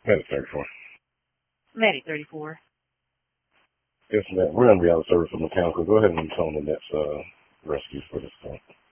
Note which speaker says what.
Speaker 1: Medic 34.
Speaker 2: Medic 34.
Speaker 1: Yes, ma'am. We're on reality service for mechanical. Go ahead and tell them the next rescue for this time.